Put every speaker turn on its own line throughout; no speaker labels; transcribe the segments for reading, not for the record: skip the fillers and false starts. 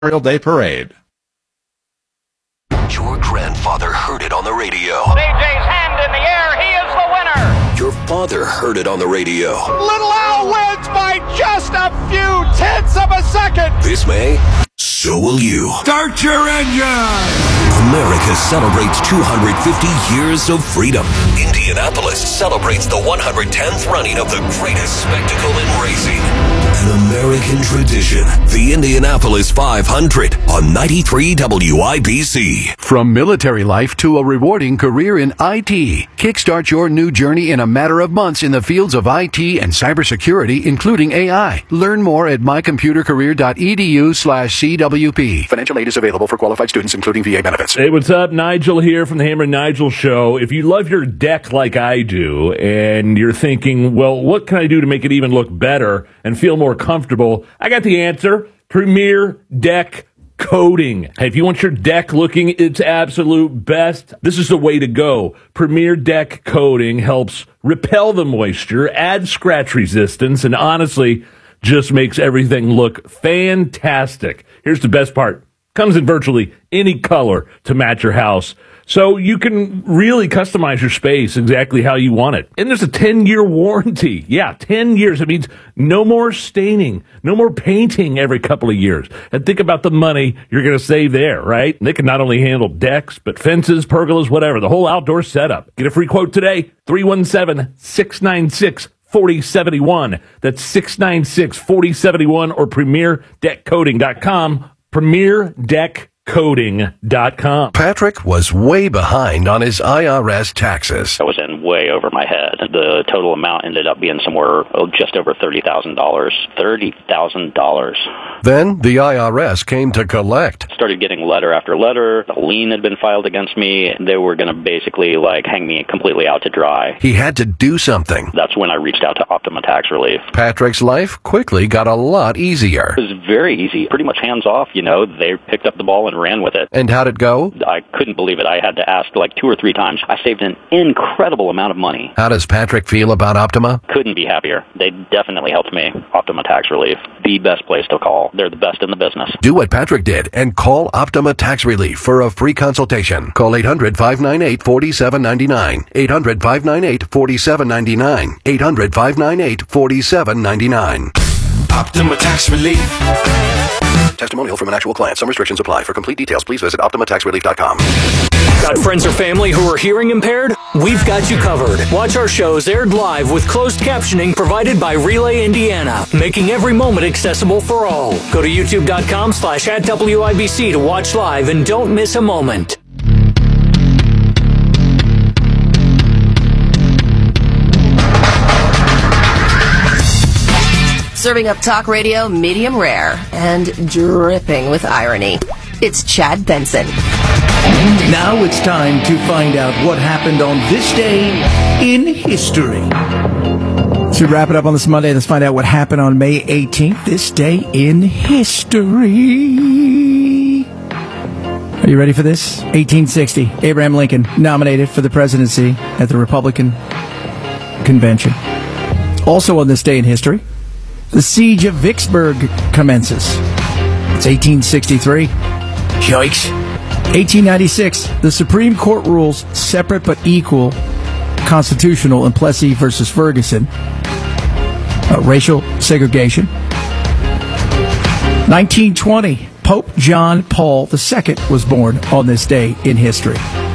Memorial Day Parade.
Your grandfather heard it on the radio.
DJ's hand in the air. He is the winner.
Your father heard it on the radio.
Little Al wins by just a few tenths of a second.
This May, so will you.
Start your engine!
America celebrates 250 years of freedom. Indianapolis celebrates the 110th running of the greatest spectacle in racing. An American tradition. The Indianapolis 500 on 93 WIBC.
From military life to a rewarding career in IT. Kickstart your new journey in a matter of months in the fields of IT and cybersecurity, including AI. Learn more at mycomputercareer.edu/CWP. Financial aid is available for qualified students, including VA benefits.
Hey, what's up? Nigel here from the Hammer and Nigel Show. If you love your deck like I do, and you're thinking, well, what can I do to make it even look better and feel more comfortable? I got the answer. Premier Deck Coating. Hey, if you want your deck looking its absolute best, this is the way to go. Premier Deck Coating helps repel the moisture, add scratch resistance, and honestly, just makes everything look fantastic. Here's the best part. Comes in virtually any color to match your house. So you can really customize your space exactly how you want it. And there's a 10-year warranty. Yeah, 10 years. It means no more staining, no more painting every couple of years. And think about the money you're going to save there, right? And they can not only handle decks, but fences, pergolas, whatever, the whole outdoor setup. Get a free quote today, 317-696-4071. That's 696-4071 or PremierDeckCoating.com. PremierDeckCoating.com.
Patrick was way behind on his IRS taxes.
I was in way over my head. The total amount ended up being somewhere just over $30,000. $30,000.
Then the IRS came to collect.
Started getting letter after letter. A lien had been filed against me. They were going to basically hang me completely out to dry.
He had to do something.
That's when I reached out to Optima Tax Relief.
Patrick's life quickly got a lot easier.
It was very easy, pretty much hands off. They picked up the ball and ran with it.
And how'd it go?
I couldn't believe it. I had to ask 2 or 3 times. I saved an incredible amount of money.
How does Patrick feel about Optima?
Couldn't be happier. They definitely helped me. Optima Tax Relief, the best place to call. They're the best in the business.
Do what Patrick did and call Optima Tax Relief for a free consultation. Call 800-598-4799. 800-598-4799. 800-598-4799.
Optima Tax Relief.
Testimonial from an actual client. Some restrictions apply. For complete details, please visit OptimaTaxRelief.com.
Got friends or family who are hearing impaired? We've got you covered. Watch our shows aired live with closed captioning provided by Relay Indiana, making every moment accessible for all. Go to youtube.com/@WIBC to watch live and don't miss a moment.
Serving up talk radio medium rare and dripping with irony. It's Chad Benson.
Now it's time to find out what happened on this day in history. To wrap it up on this Monday, let's find out what happened on May 18th, this day in history. Are you ready for this? 1860, Abraham Lincoln nominated for the presidency at the Republican Convention. Also on this day in history, the Siege of Vicksburg commences. It's 1863. Yikes. 1896, the Supreme Court rules separate but equal constitutional in Plessy versus Ferguson. Racial segregation. 1920, Pope John Paul II was born on this day in history.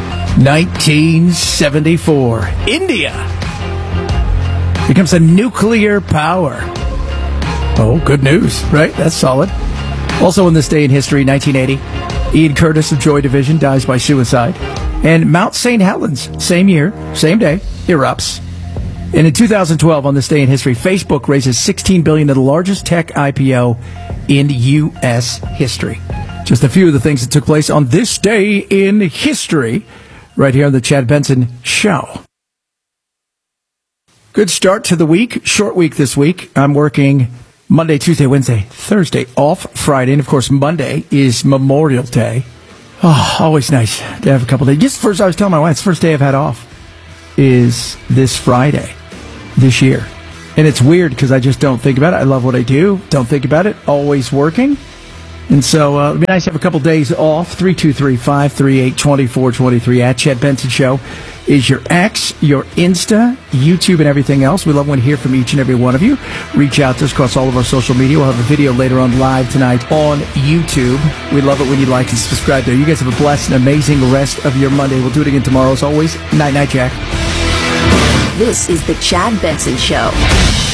1974, India becomes a nuclear power. Oh, good news, right? That's solid. Also on this day in history, 1980, Ian Curtis of Joy Division dies by suicide. And Mount St. Helens, same year, same day, erupts. And in 2012, on this day in history, Facebook raises $16 billion, the largest tech IPO in U.S. history. Just a few of the things that took place on this day in history, right here on the Chad Benson Show. Good start to the week. Short week this week. I'm working Monday, Tuesday, Wednesday, Thursday, off Friday. And, of course, Monday is Memorial Day. Oh, always nice to have a couple days. Just first, I was telling my wife, it's the first day I've had off is this Friday this year. And it's weird because I just don't think about it. I love what I do. Don't think about it. Always working. And so it'd be nice to have a couple days off. 323-538-2423 at Chad Benson Show is your X, your Insta, YouTube, and everything else. We love when we hear from each and every one of you. Reach out to us across all of our social media. We'll have a video later on live tonight on YouTube. We love it when you like and subscribe there. You guys have a blessed and amazing rest of your Monday. We'll do it again tomorrow as always. Night, Jack.
This is the Chad Benson Show.